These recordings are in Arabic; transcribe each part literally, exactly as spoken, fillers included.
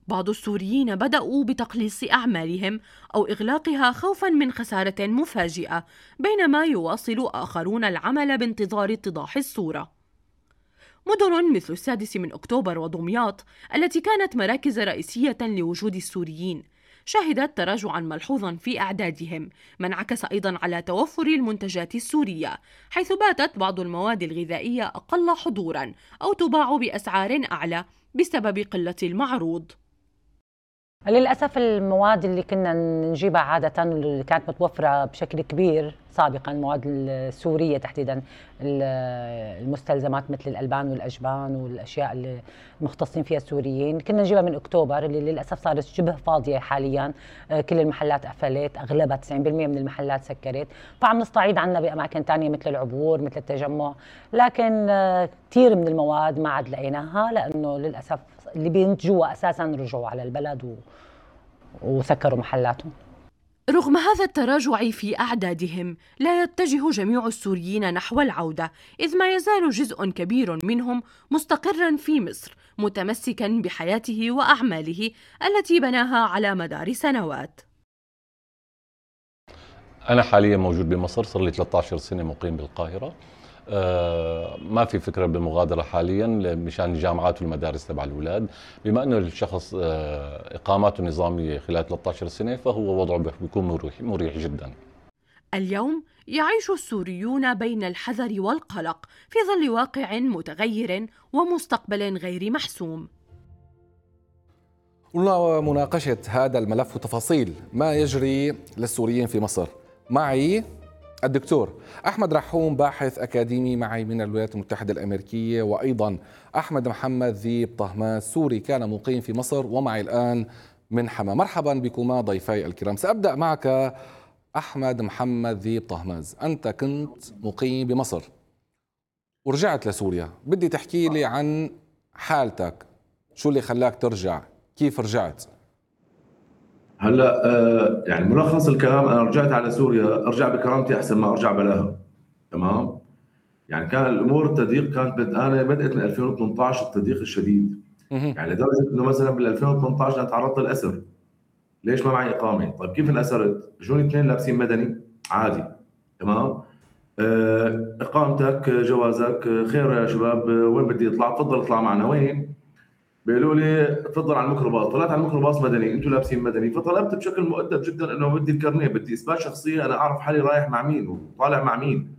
بعض السوريين بدأوا بتقليص أعمالهم أو إغلاقها خوفاً من خسارة مفاجئة، بينما يواصل آخرون العمل بانتظار اتضاح الصورة. مدن مثل السادس من أكتوبر ودمياط التي كانت مراكز رئيسية لوجود السوريين شهدت تراجعا ملحوظا في أعدادهم، ما انعكس أيضا على توفر المنتجات السورية، حيث باتت بعض المواد الغذائية أقل حضورا أو تباع بأسعار أعلى بسبب قلة المعروض. للأسف المواد اللي كنا نجيبها عادة اللي كانت متوفرة بشكل كبير سابقا، المواد السورية تحديدا المستلزمات مثل الألبان والأجبان والأشياء اللي مختصين فيها السوريين، كنا نجيبها من أكتوبر اللي للأسف صارت شبه فاضية حاليا. كل المحلات قفلت، أغلبها تسعين بالمئة من المحلات سكرت، فعم نستعيد عنا بأماكن تانية مثل العبور مثل التجمع، لكن كثير من المواد ما عاد لقيناها لأنه للأسف اللي بينتجوها أساساً رجعوا على البلد و... وسكروا محلاتهم. رغم هذا التراجع في أعدادهم، لا يتجه جميع السوريين نحو العودة، إذ ما يزال جزء كبير منهم مستقراً في مصر، متمسكاً بحياته وأعماله التي بناها على مدار سنوات. أنا حالياً موجود بمصر، صار لي ثلاثة عشر سنة مقيم بالقاهرة. آه ما في فكرة بالمغادرة حالياً مشان الجامعات والمدارس تبع الأولاد، بما أنه الشخص آه إقاماته نظامية خلال ثلاثة عشر سنة، فهو وضعه بيكون مريح, مريح جداً. اليوم يعيش السوريون بين الحذر والقلق في ظل واقع متغير ومستقبل غير محسوم. ومناقشة هذا الملف وتفاصيل ما يجري للسوريين في مصر معي الدكتور أحمد رحوم، باحث أكاديمي معي من الولايات المتحدة الأمريكية، وأيضا أحمد محمد ذيب طهماز، سوري كان مقيم في مصر ومعي الآن من حما. مرحبا بكما ضيفي الكرام. سأبدأ معك أحمد محمد ذيب طهماز، أنت كنت مقيم بمصر ورجعت لسوريا، بدي تحكي لي عن حالتك، شو اللي خلاك ترجع، كيف رجعت؟ هلا آه يعني ملخص الكلام، انا رجعت على سوريا ارجع بكرامتي احسن ما ارجع بلاها. تمام؟ يعني كان الامور التضييق كانت بد... انا بدات من ألفين وثمانية عشر التضييق الشديد، يعني لدرجه انه مثلا بال ألفين وثمانية عشر انا تعرضت للاسر. ليش ما معي اقامه؟ طيب كيف انأسرت؟ اجوني اثنين لابسين مدني عادي. تمام؟ آه اقامتك، جوازك، خير يا شباب، وين بدي اطلع؟ تفضل اطلع معنا. وين؟ بيقولوا لي تفضل على الميكروباص. طلعت على الميكروباص مدني، انتم لابسين مدني، فطلبت بشكل مؤدب جدا انه بدي الكارنيه، بدي اثبات شخصيه، انا اعرف حالي رايح مع مين وطالع مع مين.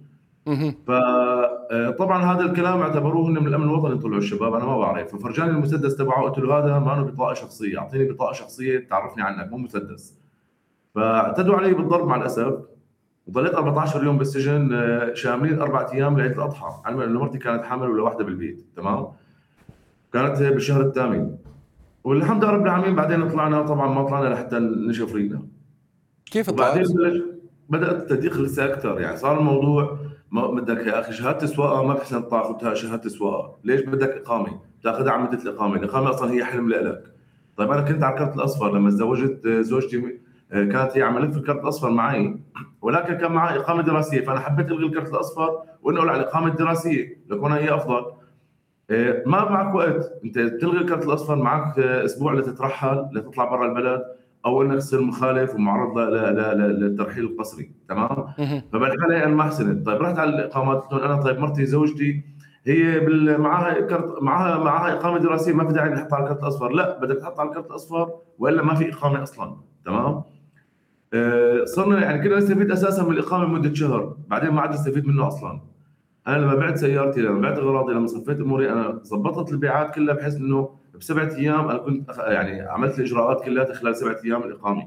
فطبعا هذا الكلام اعتبروه انه من الامن الوطني، طلعوا الشباب انا ما بعرف. ففرجاني المسدس تبعه، قلت له هذا ما له بطاقه شخصيه، اعطيني بطاقه شخصيه تعرفني عنك مو مسدس. فاعتدوا علي بالضرب مع الاسف، وضليت أربعة عشر يوم بالسجن، شاملين اربع ايام لعيد الاضحى، علما انه مرتي كانت حامل ولا واحده بالبيت. تمام؟ كانت بالشهر الثامن، والحمد لله رب العالمين بعدين طلعنا. طبعا ما طلعنا لحتى نشوف رينا. كيف وبعدين طلعت؟ بلش بدات التضييق لسه اكثر، يعني صار الموضوع ما بدك يا اخي شهاده السواقه ما بحسن تاخذها، شهاده السواقه ليش بدك اقامه؟ بتاخذها على مده الاقامه، الاقامه اصلا هي حلم لك. طيب انا كنت على الكرت الاصفر لما تزوجت زوجتي، كانت هي عملت في الكرت الاصفر معي، ولكن كان معي اقامه دراسيه، فانا حبيت الغي الكرت الاصفر وانقل على الاقامه الدراسيه لكونها هي افضل. ما معك وقت، انت تلغي الكرت الاصفر، معك اسبوع لتترحل لتطلع برا البلد، او انك تصير مخالف ومعرض للترحيل القسري. تمام؟ فبالحاله انا ما حسنت. طيب رحت على الاقامات، قلت انا طيب مرتي زوجتي هي معها كرت، معها معها اقامه دراسيه، ما في داعي نحطها على الكرت الاصفر. لا، بدك تحط على الكرت الاصفر والا ما في اقامه اصلا. تمام؟ آه صرنا يعني كنا نستفيد اساسا من الاقامه لمده شهر، بعدين ما عاد نستفيد منه اصلا. انا لما بعت سيارتي، لما بعت اغراضي، لما صفيت اموري، انا ظبطت البيعات كلها بحيث انه بسبعة ايام انا كنت يعني عملت الاجراءات كلها خلال سبعة ايام الاقامه.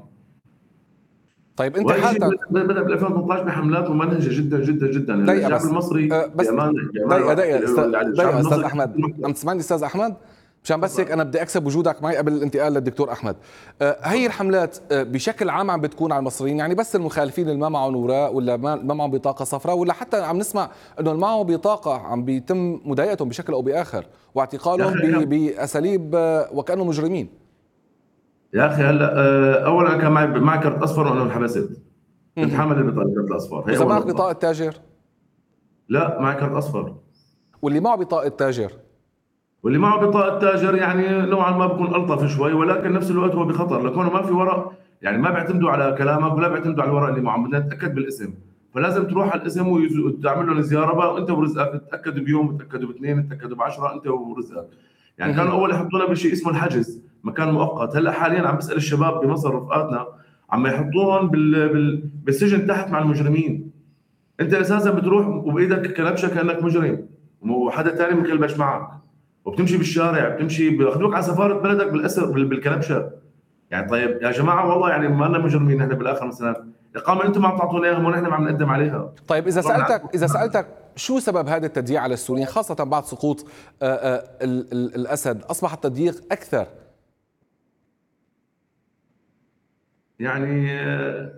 طيب انت وهي شيء حالتك بدا بال ألفين وثمانية عشر بحملات ممنهجه جدا جدا جدا. دقيقة الشعب بس المصري أه بس بامان دقيقة دقيقة است... يعني الشعب دقيقة استاذ المصري. احمد، عم تسمعني استاذ احمد؟ مشان بس هيك انا بدي اكسب وجودك معي قبل الانتقال للدكتور احمد. أه هي الحملات أه بشكل عام عم بتكون على المصريين، يعني بس المخالفين اللي ما معهم اوراق ولا ما معهم بطاقة صفراء، ولا حتى عم نسمع انه اللي معه بطاقة عم بيتم مضايقتهم بشكل او باخر واعتقالهم باساليب وكانهم مجرمين؟ يا اخي هلا اولا كان معي معي كرت اصفر وانا انحبست، كنت حامل البطاقه الكرت الاصفر. اذا معك بطاقة تاجر؟ لا، معي كرت اصفر. واللي معه بطاقة تاجر؟ واللي معه بطاقه تاجر يعني نوعا ما بكون الطف شوي، ولكن نفس الوقت هو بخطر لكونه ما في ورق، يعني ما بيعتمدوا على كلامك ولا بيعتمدوا على الورق اللي معه، بدنا نتاكد بالاسم. فلازم تروح على الاسم وتعمل لهم زياره بقى، وانت ورزقك تتاكدوا بيوم، تتاكدوا باثنين، تتاكدوا بعشره، انت ورزقك. يعني كانوا اول يحطونا بشيء اسمه الحجز، مكان مؤقت. هلا حاليا عم بسال الشباب بمصر رفقاتنا عم يحطوهم بال... بال... بالسجن تحت مع المجرمين. انت اساسا بتروح وبايدك كلبشه كانك مجرم، وحدا ثاني مكلبش معك، وبتمشي بالشارع، بتمشي بياخذوك على سفاره بلدك بالاسر بال- بالكلبشه. يعني طيب يا جماعه والله يعني ما لنا مجرمين احنا بالاخر، مثلا اقامه انتم ما عم تعطونا اياها ونحن ما عم نقدم عليها. طيب اذا طبعاً سالتك عندكم- اذا سالتك شو سبب هذا التضييع على السوريين خاصه بعد سقوط آه، آه، ال- ال- الاسد، اصبح التضييق اكثر؟ يعني آه،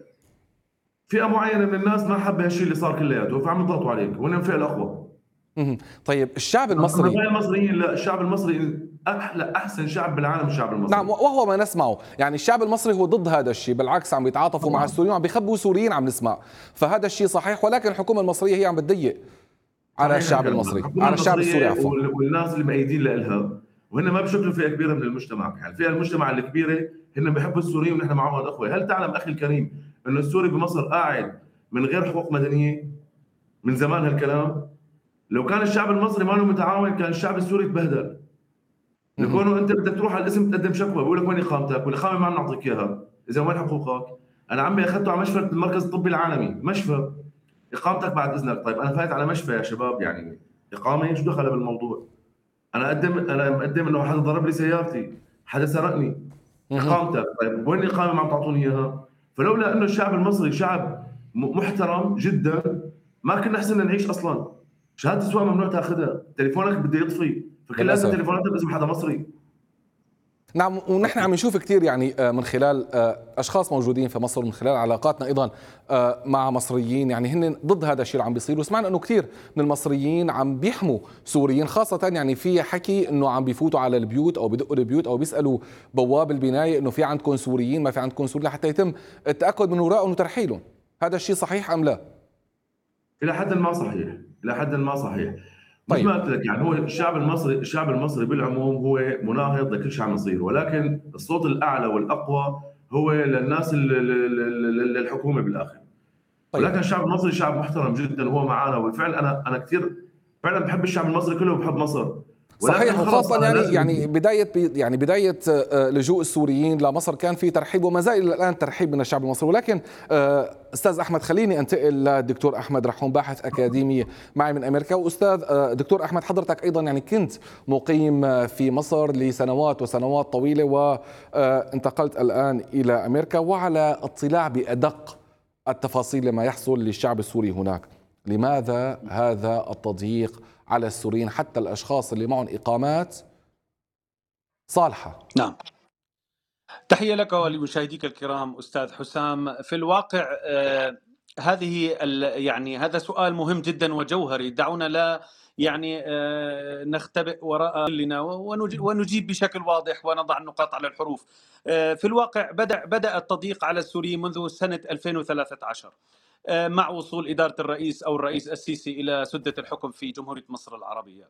فئه معينه من الناس ما حب هالشيء اللي صار كلياته، فعم يضغطوا عليك، وهن الفئه الاقوى. مهم. طيب الشعب اما المصري، باقي المصريين لا، الشعب المصري احلى احسن شعب بالعالم الشعب المصري. نعم، وهو ما نسمعه، يعني الشعب المصري هو ضد هذا الشيء، بالعكس عم يتعاطفوا مع طبعاً. السوريين وعم بيخبوا سوريين عم نسمع، فهذا الشيء صحيح، ولكن الحكومه المصريه هي عم بتضيق على صحيح الشعب الكلام. المصري، الحكومة على الشعب السوري المصرية عفوا. وال- والناس اللي مؤيدين لها، وهن ما بشكلوا فئة كبيرة من المجتمع. يعني فئة المجتمع الكبيرة هن بيحبوا السوريين ونحن معهم اخوة. هل تعلم اخي الكريم انه السوري بمصر قاعد من غير حقوق مدنية من زمان هالكلام؟ لو كان الشعب المصري ما له متعاون كان الشعب السوري تبهدل. لكونه انت بدك تروح على الاسم تقدم شكوى، بقول لك وين اقامتك؟ والاقامه ما عم نعطيك اياها، اذا وين حقوقك؟ انا عمي اخذته على مشفى المركز الطبي العالمي، مشفى، اقامتك بعد اذنك. طيب انا فايت على مشفى يا شباب، يعني اقامه شو دخل بالموضوع؟ انا اقدم انا مقدم انه حدا ضرب لي سيارتي، حدا سرقني، اقامتك. طيب وين الاقامه ما عم تعطوني اياها؟ فلولا انه الشعب المصري شعب م- محترم جدا ما كنا حسنا نعيش اصلا. شهاده السواقه ممنوع تاخذها، تليفونك بده يطفي، فكل لازم للأسف. تليفوناتك باسم حدا مصري. نعم، ونحن عم نشوف كثير يعني آه، من خلال آه، اشخاص موجودين في مصر، من خلال علاقاتنا ايضا آه، مع مصريين، يعني هن ضد هذا الشيء اللي عم بيصير، وسمعنا انه كثير من المصريين عم بيحموا سوريين، خاصه يعني في حكي انه عم بيفوتوا على البيوت او بدقوا البيوت او بيسالوا بواب البنايه انه في عندكم سوريين، ما في عندكم سوريين، لحتى يتم التاكد من ورائهم وترحيلهم. هذا الشيء صحيح ام لا؟ الى حد ما صحيح، الى حد ما صحيح. مثل طيب. ما قلت لك، يعني هو الشعب المصري الشعب المصري بالعموم هو مناهض لكل شيء عم يصير، ولكن الصوت الاعلى والاقوى هو للناس ال- ال- ال- الحكومه بالاخر. طيب. ولكن الشعب المصري شعب محترم جدا وهو معنا، وبالفعل انا انا كثير فعلا بحب الشعب المصري كله وبحب مصر. ولكن صحيح، خلص وخاصة أنا يعني لازم- يعني بداية يعني بداية آه، لجوء السوريين لمصر كان في ترحيب، وما زال إلى الآن ترحيب من الشعب المصري. ولكن آه، أستاذ أحمد، خليني أنتقل للدكتور أحمد رحوم، باحث أكاديمي معي من أمريكا. وأستاذ آه، دكتور أحمد، حضرتك أيضا يعني كنت مقيم آه، في مصر لسنوات وسنوات طويلة، وانتقلت الآن إلى أمريكا، وعلى اطلاع بأدق التفاصيل لما يحصل للشعب السوري هناك. لماذا هذا التضييق على السوريين، حتى الأشخاص اللي معهم إقامات صالحة؟ نعم، تحية لك ولمشاهديك الكرام أستاذ حسام. في الواقع آه هذه يعني هذا سؤال مهم جدا وجوهري. دعونا لا يعني آه نختبئ وراء كلنا ونجيب بشكل واضح ونضع النقاط على الحروف. آه في الواقع بدأ بدأ التضييق على السوريين منذ سنة ألفين وثلاثة عشر مع وصول إدارة الرئيس أو الرئيس السيسي إلى سدة الحكم في جمهورية مصر العربية.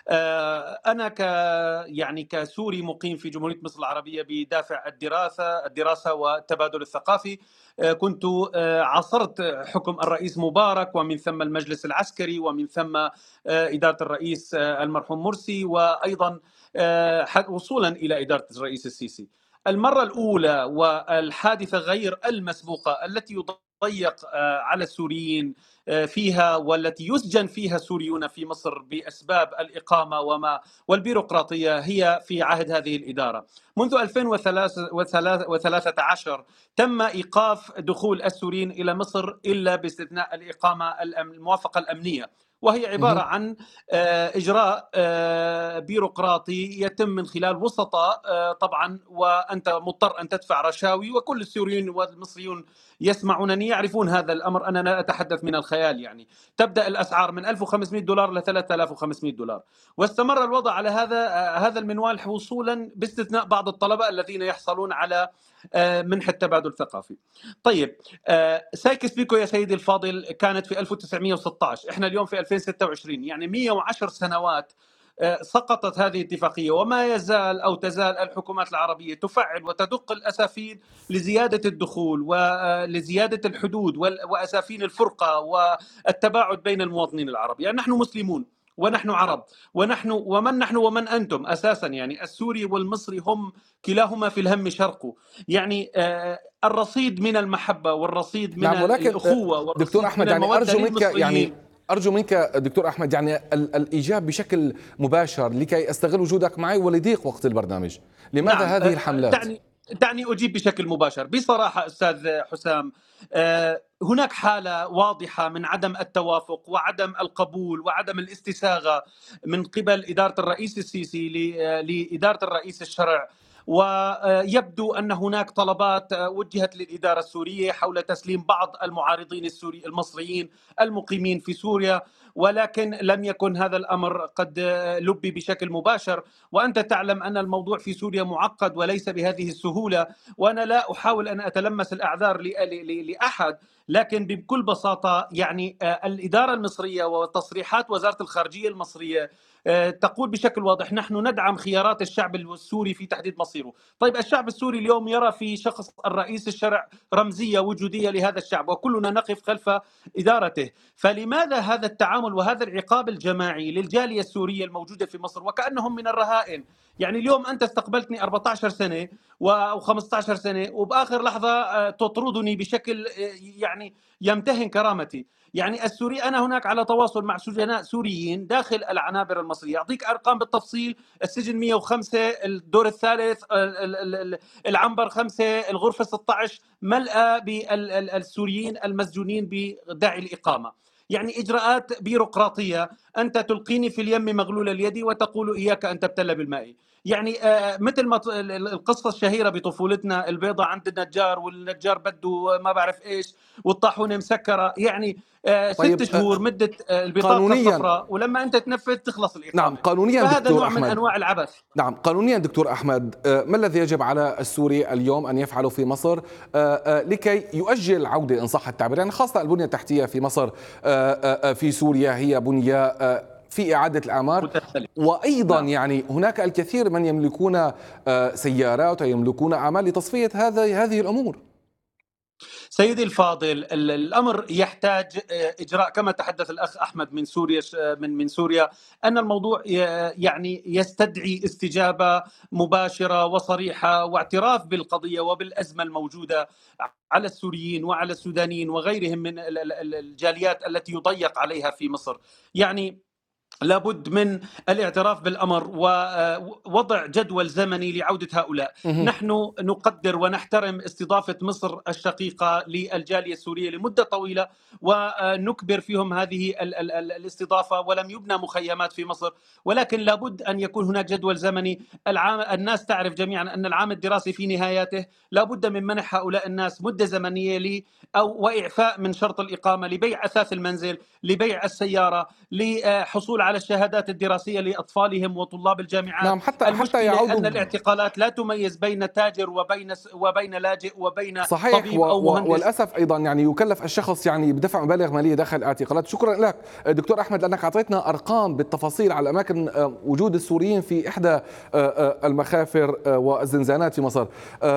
أنا ك يعني كسوري مقيم في جمهورية مصر العربية بدافع الدراسة الدراسة والتبادل الثقافي، كنت عاصرت حكم الرئيس مبارك ومن ثم المجلس العسكري ومن ثم إدارة الرئيس المرحوم مرسي، وأيضا وصولا إلى إدارة الرئيس السيسي. المرة الأولى والحادثة غير المسبوقة التي يضيق على السوريين فيها والتي يسجن فيها السوريون في مصر بأسباب الإقامة وما والبيروقراطية هي في عهد هذه الإدارة. منذ ألفين وثلاثة عشر تم إيقاف دخول السوريين إلى مصر إلا باستثناء الإقامة الموافقة الأمنية، وهي عبارة عن إجراء بيروقراطي يتم من خلال وسطاء طبعا، وأنت مضطر أن تدفع رشاوي، وكل السوريين والمصريون يسمعونني يعرفون هذا الأمر، أنا لا أتحدث من الخيال. يعني تبدأ الأسعار من ألف وخمسمائة دولار ل ثلاثة آلاف وخمسمائة دولار، واستمر الوضع على هذا هذا المنوال وصولا باستثناء بعض الطلبة الذين يحصلون على منح التبادل الثقافي. طيب، سايكس بيكو يا سيدي الفاضل كانت في ألف وتسعمائة وستة عشر، احنا اليوم في ألفين وستة وعشرين، يعني مئة وعشر سنوات سقطت هذه الاتفاقية، وما يزال أو تزال الحكومات العربية تفعل وتدق الأسافين لزيادة الدخول ولزيادة الحدود وأسافين الفرقة والتباعد بين المواطنين العرب. يعني نحن مسلمون ونحن عرب، ونحن ومن نحن ومن أنتم أساسا، يعني السوري والمصري هم كلاهما في الهم شرق. يعني الرصيد من المحبة والرصيد من نعم، ولكن الأخوة والرصيد دكتور أحمد من يعني المودة أرجو منك للمصريين. يعني أرجو منك دكتور أحمد يعني الإيجاب بشكل مباشر لكي أستغل وجودك معي ولضيق وقت البرنامج. لماذا نعم. هذه الحملات؟ دعني دعني أجيب بشكل مباشر. بصراحة أستاذ حسام، هناك حالة واضحة من عدم التوافق وعدم القبول وعدم الاستساغة من قبل إدارة الرئيس السيسي لإدارة الرئيس الشرع، ويبدو أن هناك طلبات وجهت للإدارة السورية حول تسليم بعض المعارضين السوري المصريين المقيمين في سوريا، ولكن لم يكن هذا الأمر قد لبي بشكل مباشر. وأنت تعلم أن الموضوع في سوريا معقد وليس بهذه السهولة، وأنا لا أحاول أن أتلمس الأعذار لأحد، لكن بكل بساطة يعني الإدارة المصرية وتصريحات وزارة الخارجية المصرية تقول بشكل واضح نحن ندعم خيارات الشعب السوري في تحديد مصيره. طيب الشعب السوري اليوم يرى في شخص الرئيس الشرع رمزية وجودية لهذا الشعب، وكلنا نقف خلف إدارته. فلماذا هذا التعامل وهذا العقاب الجماعي للجالية السورية الموجودة في مصر وكأنهم من الرهائن؟ يعني اليوم أنت استقبلتني أربعة عشر سنة أو خمسة عشر سنة، وبآخر لحظة تطردني بشكل يعني يمتهن كرامتي. يعني السوري، أنا هناك على تواصل مع سجناء سوريين داخل العنابر المصرية، أعطيك أرقام بالتفصيل: السجن مئة وخمسة، الدور الثالث العنبر خمسة، الغرفة ستة عشر ملأى بالسوريين المسجونين بداعي الإقامة. يعني إجراءات بيروقراطية، أنت تلقيني في اليم مغلول اليد وتقول إياك أن تبتل بالماء. يعني مثل ما القصة الشهيرة بطفولتنا، البيضة عند النجار والنجار بده ما بعرف إيش والطاحونة مسكرة. يعني طيب ست شهور مدة البطاقة الصفراء، ولما أنت تنفذ تخلص الإقامة. نعم قانونيا فهذا دكتور نوع أحمد من أنواع العبث. نعم قانونيا دكتور أحمد، ما الذي يجب على السوري اليوم أن يفعله في مصر لكي يؤجل عودة إن صح التعبير؟ يعني خاصة البنية التحتية في مصر في سوريا هي بنية في إعادة الأعمار، وأيضا نعم. يعني هناك الكثير من يملكون سيارات ويملكون أعمال لتصفية هذه هذه الأمور. سيدي الفاضل، الأمر يحتاج إجراء كما تحدث الأخ أحمد من سوريا من من سوريا، أن الموضوع يعني يستدعي استجابة مباشرة وصريحة واعتراف بالقضية وبالأزمة الموجودة على السوريين وعلى السودانيين وغيرهم من الجاليات التي يضيق عليها في مصر. يعني لابد من الاعتراف بالأمر ووضع جدول زمني لعودة هؤلاء. نحن نقدر ونحترم استضافة مصر الشقيقة للجالية السورية لمدة طويلة، ونكبر فيهم هذه الاستضافة، ولم يبنى مخيمات في مصر، ولكن لابد أن يكون هناك جدول زمني. العام الناس تعرف جميعا أن العام الدراسي في نهايته، لابد من منح هؤلاء الناس مدة زمنية لي أو وإعفاء من شرط الإقامة لبيع أثاث المنزل، لبيع السيارة، لحصول على الشهادات الدراسية لأطفالهم وطلاب الجامعات. نعم حتى حتى يعودوا أن الاعتقالات لا تميز بين تاجر وبين وبين لاجئ وبين صحيح طبيب أو مهندس. والأسف أيضا يعني يكلف الشخص يعني بدفع مبالغ مالية داخل الاعتقالات. شكرا لك دكتور أحمد لأنك أعطيتنا أرقام بالتفاصيل على أماكن وجود السوريين في إحدى المخافر والزنزانات في مصر.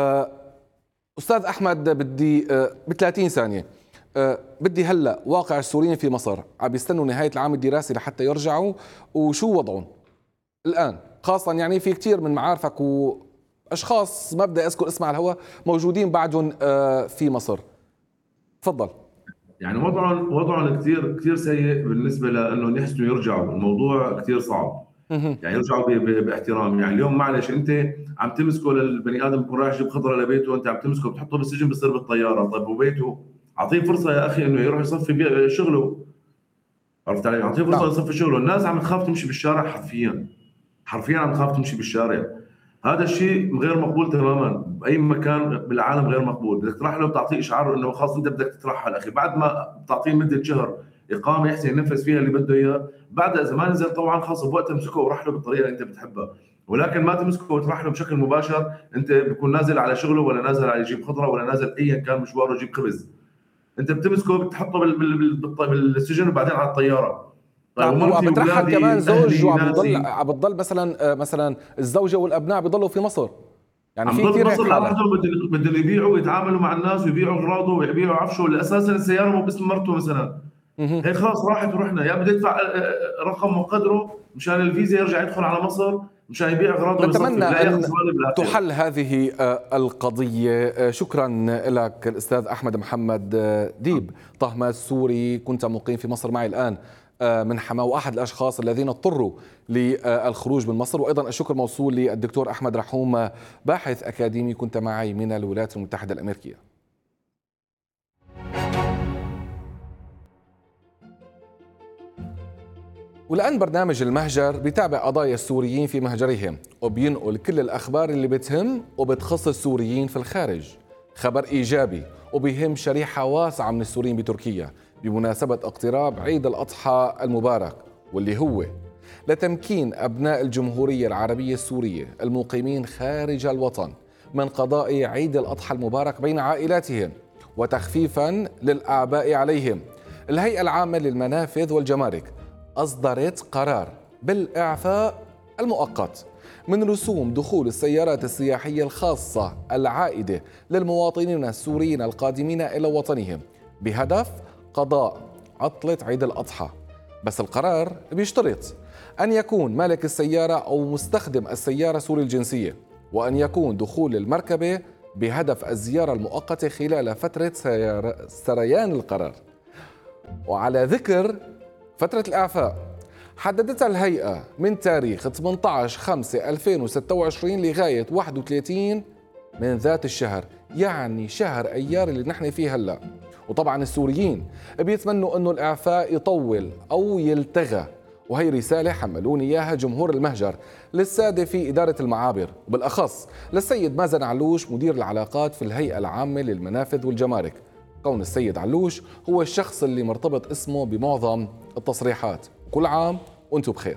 أستاذ أحمد، بدي ب ثلاثين ثانية، أه بدي هلا واقع السوريين في مصر عم يستنوا نهاية العام الدراسي لحتى يرجعوا، وشو وضعهم الآن؟ خاصة يعني في كتير من معارفك وأشخاص ما بدي أذكر اسمها على الهواء موجودين بعدهم أه في مصر. تفضل. يعني وضعهم وضعهم كثير كثير سيء بالنسبة لأنهم يحسنوا يرجعوا، الموضوع كثير صعب. يعني يرجعوا باحترام. يعني اليوم معلش انت عم تمسكه للبني ادم يكون رايح يجيب خضره لبيته، انت عم تمسكه بتحطه بالسجن بصير بالطياره. طيب وبيته اعطيه فرصه يا اخي انه يروح يصفي شغله، عرفت علي؟ اعطيه فرصه يصفي شغله. الناس عم تخاف تمشي بالشارع، حرفيا حرفيا عم تخاف تمشي بالشارع. هذا الشيء غير مقبول تماما باي مكان بالعالم، غير مقبول. بدك تروح له بتعطيه اشعار انه خلاص انت بدك تترحل اخي، بعد ما بتعطيه مده شهر اقامه يحسن ينفذ فيها اللي بده اياه، بعدها اذا ما نزل طبعا خلص بوقتها تمسكه وراح له بالطريقه اللي انت بتحبها. ولكن ما تمسكه وتروح له بشكل مباشر، انت بيكون نازل على شغله ولا نازل على يجيب خضره ولا نازل ايا كان مشواره يجيب خبز، انت بتمسكه بتحطه بالسجن وبعدين على الطياره. طيب ومرتي وبترحل وولادي كمان زوج أهلي وعم بضل ناسي عم بتضل مثلا مثلا الزوجه والابناء بضلوا في مصر، يعني عم في ضل كثير هيك مصر حالات. لوحدهم، بدهم بدهم يبيعوا ويتعاملوا مع الناس ويبيعوا اغراضه ويبيعوا عفشه اللي اساسا السياره مو باسم مرته مثلا. مهم. هيك خلاص راحت ورحنا، يا بده يدفع رقم وقدره مشان الفيزا يرجع يدخل على مصر مشان يبيع اغراضه ويصفي، نتمنى لا ياخذ أن مصاري بالاخر. تحل هذه آه، القضية. آه، شكرا لك الأستاذ أحمد محمد آه، ديب، طهماس سوري، كنت مقيم في مصر معي الآن آه، من حماة، وأحد الأشخاص الذين اضطروا للخروج من مصر. وأيضا الشكر موصول للدكتور أحمد رحوم، آه، باحث أكاديمي، كنت معي من الولايات المتحدة الأمريكية. والآن برنامج المهجر بيتابع قضايا السوريين في مهجرهم وبينقل كل الأخبار اللي بتهم وبتخص السوريين في الخارج. خبر إيجابي وبيهم شريحة واسعة من السوريين بتركيا بمناسبة اقتراب عيد الأضحى المبارك، واللي هو لتمكين أبناء الجمهورية العربية السورية المقيمين خارج الوطن من قضاء عيد الأضحى المبارك بين عائلاتهم وتخفيفا للأعباء عليهم. الهيئة العامة للمنافذ والجمارك أصدرت قرار بالإعفاء المؤقت من رسوم دخول السيارات السياحية الخاصة العائدة للمواطنين السوريين القادمين إلى وطنهم بهدف قضاء عطلة عيد الأضحى. بس القرار بيشترط أن يكون مالك السيارة أو مستخدم السيارة سوري الجنسية، وأن يكون دخول المركبة بهدف الزيارة المؤقتة خلال فترة سريان القرار. وعلى ذكر فترة الإعفاء، حددتها الهيئة من تاريخ ثمانية عشر خمسة ألفين وستة وعشرين لغاية واحد وثلاثين من ذات الشهر، يعني شهر أيار اللي نحن فيه هلأ. وطبعا السوريين بيتمنوا أنه الإعفاء يطول أو يلتغى، وهي رسالة حملوني إياها جمهور المهجر للسادة في إدارة المعابر، وبالأخص للسيد مازن علوش مدير العلاقات في الهيئة العامة للمنافذ والجمارك، كون السيد علوش هو الشخص اللي مرتبط اسمه بمعظم التصريحات. كل عام وانتم بخير.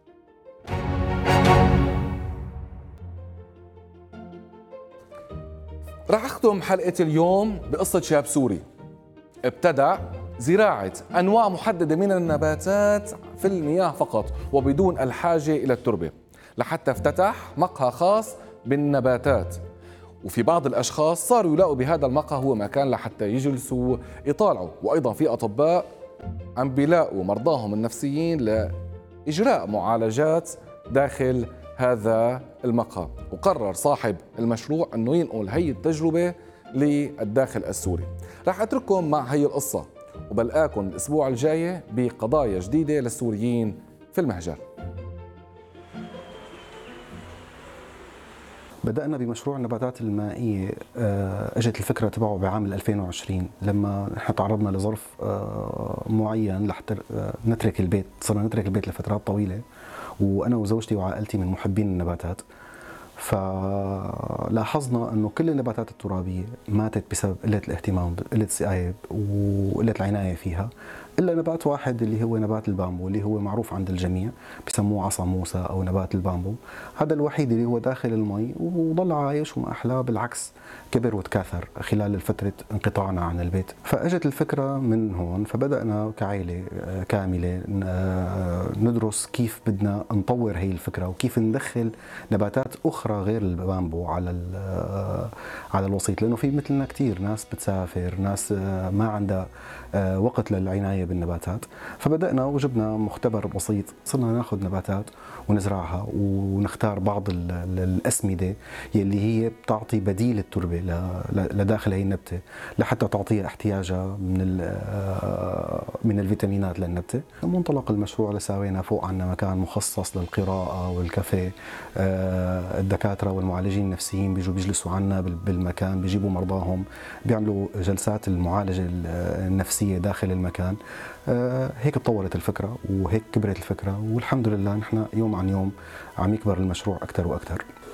راح أختم حلقة اليوم بقصة شاب سوري ابتدع زراعة أنواع محددة من النباتات في المياه فقط وبدون الحاجة إلى التربة، لحتى افتتح مقهى خاص بالنباتات. وفي بعض الأشخاص صاروا يلاقوا بهذا المقهى هو مكان لحتى يجلسوا يطالعوا، وأيضا في أطباء عم بيلاقوا مرضاهم النفسيين لإجراء معالجات داخل هذا المقهى. وقرر صاحب المشروع أنه ينقل هي التجربة للداخل السوري. راح أترككم مع هي القصة وبلقاكم الأسبوع الجاي بقضايا جديدة للسوريين في المهجر. بدأنا بمشروع النباتات المائية، اجت الفكرة تبعه بعام ألفين وعشرين لما نحن تعرضنا لظرف معين لحتى نترك البيت، صرنا نترك البيت لفترات طويلة، وأنا وزوجتي وعائلتي من محبين النباتات. فلاحظنا أنه كل النباتات الترابية ماتت بسبب قلة الاهتمام، قلة السقاية وقلة العناية فيها، إلا نبات واحد اللي هو نبات البامبو، اللي هو معروف عند الجميع، بسموه عصا موسى أو نبات البامبو. هذا الوحيد اللي هو داخل المي وضل عايش وما أحلاه، بالعكس كبر وتكاثر خلال فترة انقطاعنا عن البيت. فأجت الفكرة من هون، فبدأنا كعائلة كاملة ندرس كيف بدنا نطور هي الفكرة وكيف ندخل نباتات أخرى غير البامبو على على الوسيط، لأنه في مثلنا كثير ناس بتسافر، ناس ما عندها وقت للعناية بالنباتات. فبدأنا وجبنا مختبر بسيط، صرنا ناخذ نباتات ونزرعها ونختار بعض الأسمدة يلي هي بتعطي بديل التربة لداخل هي النبتة لحتى تعطيها احتياجها من من الفيتامينات للنبتة. منطلق المشروع لساوينا فوق عنا مكان مخصص للقراءة والكافيه، الدكاترة والمعالجين النفسيين بيجوا بيجلسوا عنا بالمكان، بيجيبوا مرضاهم، بيعملوا جلسات المعالجة النفسية داخل المكان. هيك تطورت الفكرة وهيك كبرت الفكرة، والحمد لله نحن يوم عن يوم عم يكبر المشروع أكثر وأكثر.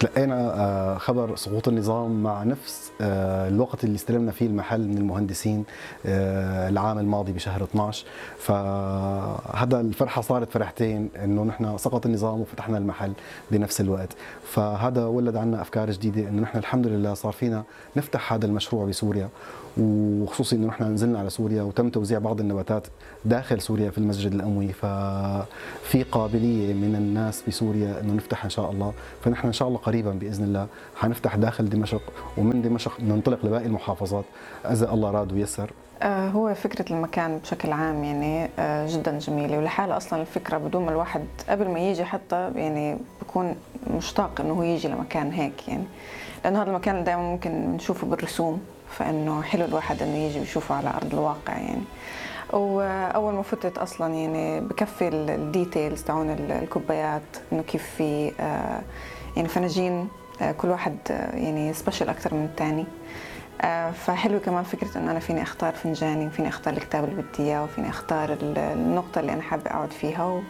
تلقينا خبر سقوط النظام مع نفس الوقت اللي استلمنا فيه المحل من المهندسين العام الماضي بشهر اثنعش. فهذا الفرحة صارت فرحتين، انه نحن سقط النظام وفتحنا المحل بنفس الوقت. فهذا ولد عنا افكار جديدة، انه نحن الحمد لله صار فينا نفتح هذا المشروع بسوريا، وخصوصي انه نحن نزلنا على سوريا وتم توزيع بعض النباتات داخل سوريا في المسجد الأموي. ففي قابلية من الناس بسوريا انه نفتح ان شاء الله. فنحن ان شاء الله قريبا باذن الله حنفتح داخل دمشق، ومن دمشق ننطلق لباقي المحافظات اذا الله راد ويسر. هو فكرة المكان بشكل عام يعني جدا جميلة، ولحالة أصلا الفكرة بدون ما الواحد قبل ما يجي حتى يعني بكون مشتاق إنه هو يجي لمكان هيك، يعني لأنه هذا المكان دائما ممكن نشوفه بالرسوم، فإنه حلو الواحد إنه يجي ويشوفه على أرض الواقع يعني. وأول ما فتت أصلا يعني بكفي الديتيلز تاعون الكوبايات، إنه كيف في يعني فناجين كل واحد يعني سبيشال أكثر من الثاني. فحلو كمان فكرة إنه أنا فيني أختار فنجاني، وفيني أختار الكتاب اللي بدي إياه، وفيني أختار النقطة اللي أنا حابة أقعد فيها، و...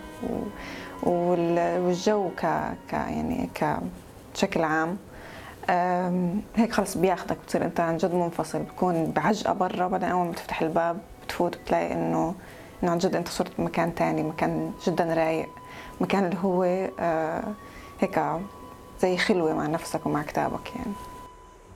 والجو ك... ك يعني كشكل عام هيك خلص بياخدك، بتصير أنت عن جد منفصل، بكون بعجقة برا، بعدين أول ما تفتح الباب بتفوت بتلاقي إنه إنه عن جد أنت صرت بمكان تاني، مكان جدا رايق، مكان اللي هو هيك زي خلوة مع نفسك ومع كتابك يعني.